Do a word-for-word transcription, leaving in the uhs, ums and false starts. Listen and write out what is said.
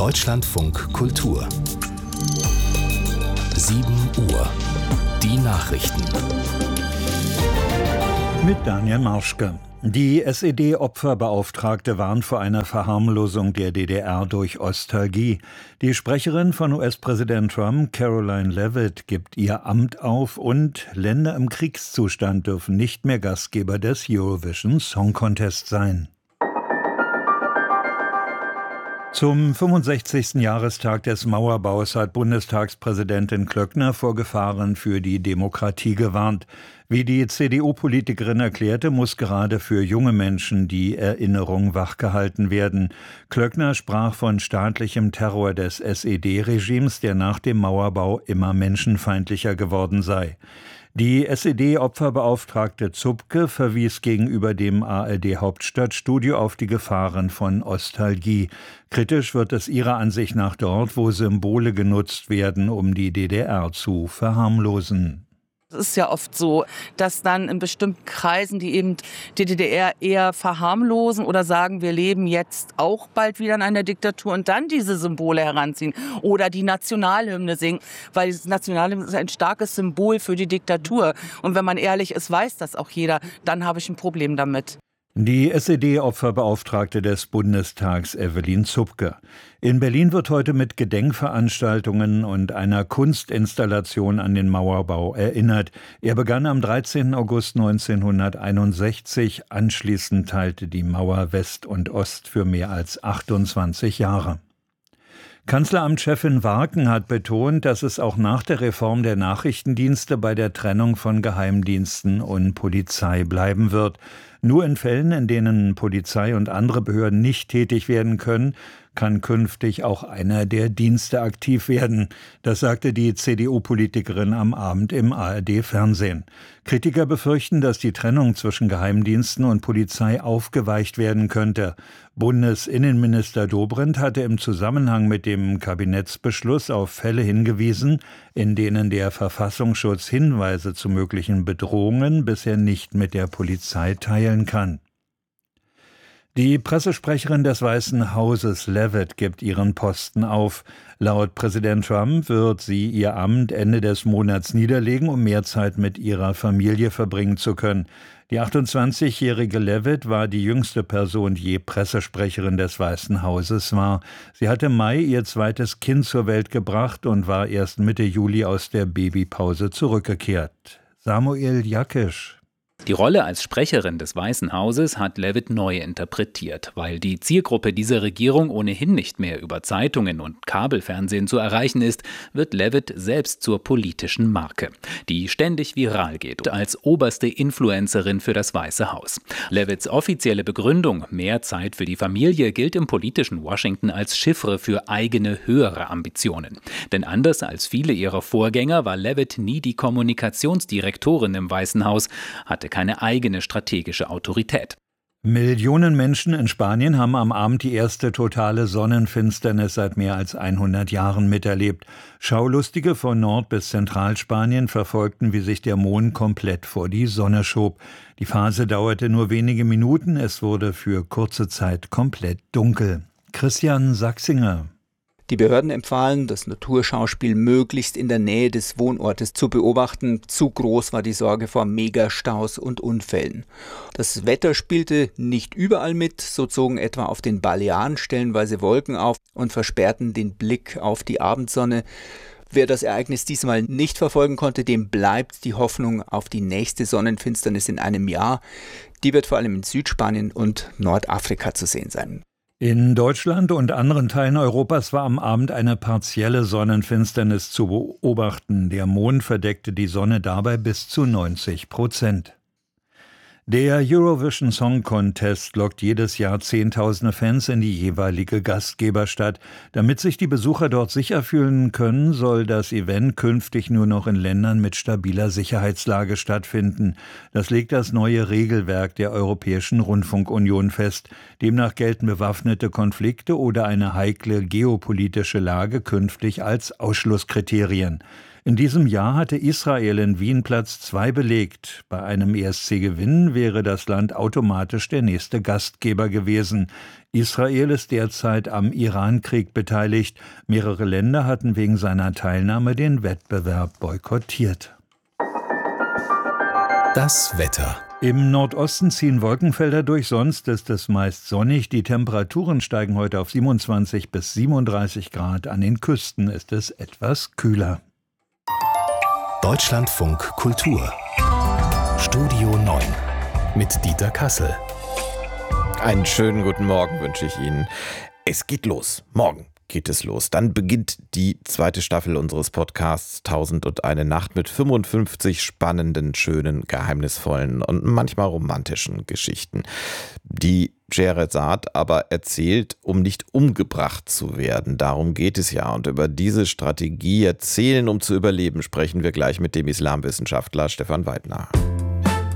Deutschlandfunk Kultur. sieben Uhr. Die Nachrichten. Mit Daniel Marschke. Die S E D-Opferbeauftragte warnt vor einer Verharmlosung der D D R durch Ostalgie. Die Sprecherin von U S-Präsident Trump, Caroline Leavitt, gibt ihr Amt auf und Länder im Kriegszustand dürfen nicht mehr Gastgeber des Eurovision Song Contest sein. Zum fünfundsechzigsten Jahrestag des Mauerbaus hat Bundestagspräsidentin Klöckner vor Gefahren für die Demokratie gewarnt. Wie die C D U-Politikerin erklärte, muss gerade für junge Menschen die Erinnerung wachgehalten werden. Klöckner sprach von staatlichem Terror des S E D-Regimes, der nach dem Mauerbau immer menschenfeindlicher geworden sei. Die S E D-Opferbeauftragte Zupke verwies gegenüber dem A R D-Hauptstadtstudio auf die Gefahren von Ostalgie. Kritisch wird es ihrer Ansicht nach dort, wo Symbole genutzt werden, um die D D R zu verharmlosen. Es ist ja oft so, dass dann in bestimmten Kreisen, die eben die D D R eher verharmlosen oder sagen, wir leben jetzt auch bald wieder in einer Diktatur und dann diese Symbole heranziehen oder die Nationalhymne singen, weil das Nationalhymne ist ein starkes Symbol für die Diktatur. Und wenn man ehrlich ist, weiß das auch jeder, dann habe ich ein Problem damit. Die S E D-Opferbeauftragte des Bundestags Evelyn Zupke. In Berlin wird heute mit Gedenkveranstaltungen und einer Kunstinstallation an den Mauerbau erinnert. Er begann am dreizehnten August neunzehnhunderteinundsechzig. Anschließend teilte die Mauer West und Ost für mehr als achtundzwanzig Jahre. Kanzleramtschefin Warken hat betont, dass es auch nach der Reform der Nachrichtendienste bei der Trennung von Geheimdiensten und Polizei bleiben wird. Nur in Fällen, in denen Polizei und andere Behörden nicht tätig werden können, kann künftig auch einer der Dienste aktiv werden. Das sagte die C D U-Politikerin am Abend im A R D-Fernsehen. Kritiker befürchten, dass die Trennung zwischen Geheimdiensten und Polizei aufgeweicht werden könnte. Bundesinnenminister Dobrindt hatte im Zusammenhang mit dem Kabinettsbeschluss auf Fälle hingewiesen, in denen der Verfassungsschutz Hinweise zu möglichen Bedrohungen bisher nicht mit der Polizei teilen kann. Die Pressesprecherin des Weißen Hauses Leavitt gibt ihren Posten auf. Laut Präsident Trump wird sie ihr Amt Ende des Monats niederlegen, um mehr Zeit mit ihrer Familie verbringen zu können. Die achtundzwanzigjährige Leavitt war die jüngste Person, die je Pressesprecherin des Weißen Hauses war. Sie hatte im Mai ihr zweites Kind zur Welt gebracht und war erst Mitte Juli aus der Babypause zurückgekehrt. Samuel Jakisch. Die Rolle als Sprecherin des Weißen Hauses hat Leavitt neu interpretiert. Weil die Zielgruppe dieser Regierung ohnehin nicht mehr über Zeitungen und Kabelfernsehen zu erreichen ist, wird Leavitt selbst zur politischen Marke, die ständig viral geht, als oberste Influencerin für das Weiße Haus. Leavitts offizielle Begründung, mehr Zeit für die Familie, gilt im politischen Washington als Chiffre für eigene höhere Ambitionen. Denn anders als viele ihrer Vorgänger war Leavitt nie die Kommunikationsdirektorin im Weißen Haus, hatte keine eigene strategische Autorität. Millionen Menschen in Spanien haben am Abend die erste totale Sonnenfinsternis seit mehr als hundert Jahren miterlebt. Schaulustige von Nord- bis Zentralspanien verfolgten, wie sich der Mond komplett vor die Sonne schob. Die Phase dauerte nur wenige Minuten, es wurde für kurze Zeit komplett dunkel. Christian Sachsinger. Die Behörden empfahlen, das Naturschauspiel möglichst in der Nähe des Wohnortes zu beobachten. Zu groß war die Sorge vor Megastaus und Unfällen. Das Wetter spielte nicht überall mit. So zogen etwa auf den Balearen stellenweise Wolken auf und versperrten den Blick auf die Abendsonne. Wer das Ereignis diesmal nicht verfolgen konnte, dem bleibt die Hoffnung auf die nächste Sonnenfinsternis in einem Jahr. Die wird vor allem in Südspanien und Nordafrika zu sehen sein. In Deutschland und anderen Teilen Europas war am Abend eine partielle Sonnenfinsternis zu beobachten. Der Mond verdeckte die Sonne dabei bis zu neunzig Prozent. Der Eurovision Song Contest lockt jedes Jahr Zehntausende Fans in die jeweilige Gastgeberstadt. Damit sich die Besucher dort sicher fühlen können, soll das Event künftig nur noch in Ländern mit stabiler Sicherheitslage stattfinden. Das legt das neue Regelwerk der Europäischen Rundfunkunion fest. Demnach gelten bewaffnete Konflikte oder eine heikle geopolitische Lage künftig als Ausschlusskriterien. In diesem Jahr hatte Israel in Wien Platz zwei belegt. Bei einem E S C-Gewinn wäre das Land automatisch der nächste Gastgeber gewesen. Israel ist derzeit am Iran-Krieg beteiligt. Mehrere Länder hatten wegen seiner Teilnahme den Wettbewerb boykottiert. Das Wetter. Im Nordosten ziehen Wolkenfelder durch, sonst ist es meist sonnig. Die Temperaturen steigen heute auf siebenundzwanzig bis siebenunddreißig Grad. An den Küsten ist es etwas kühler. Deutschlandfunk Kultur. Studio neun mit Dieter Kassel. Einen schönen guten Morgen wünsche ich Ihnen. Es geht los. Morgen geht es los. Dann beginnt die zweite Staffel unseres Podcasts Tausend und eine Nacht mit fünfundfünfzig spannenden, schönen, geheimnisvollen und manchmal romantischen Geschichten, die Scheherazade aber erzählt, um nicht umgebracht zu werden. Darum geht es ja. Und über diese Strategie, erzählen, um zu überleben, sprechen wir gleich mit dem Islamwissenschaftler Stefan Weidner.